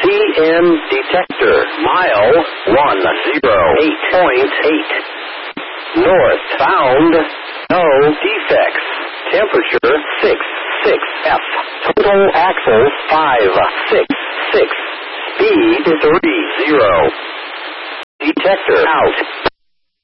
PM detector. Mile 108.8. North found. No defects. Temperature 66 F. Total axles 566. Speed 30. Detector out.